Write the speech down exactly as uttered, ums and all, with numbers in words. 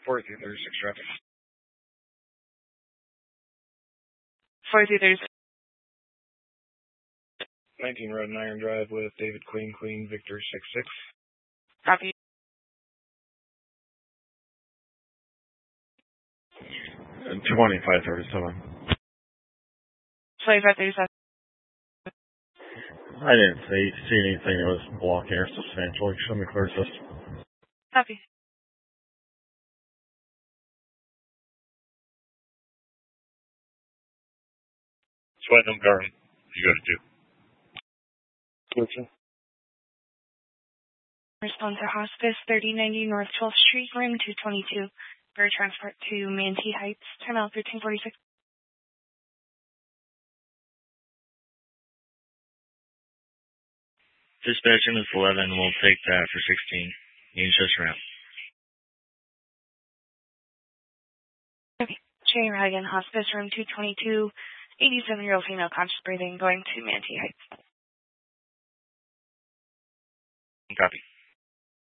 forty-three thirty-six traffic. forty-three thirty-six. nineteen Road and Iron Drive with David Queen, Queen, Victor six six. Copy. twenty-five thirty-seven. twenty-five thirty-seven. I didn't see, see anything that was blocking or substantially. Show me clear this. Copy. Sweatham Garden. You go to two. Switching. Respond to Hospice, thirty ninety North twelfth Street, room two twenty-two. For transport to Manatee Heights, ten L thirteen forty-six. Dispatch is eleven. We'll take that for sixteen. You can just route. Okay. Jane Radigan, Hospice, room two twenty-two. eighty-seven-year-old female, conscious breathing, going to Manatee Heights. Copy.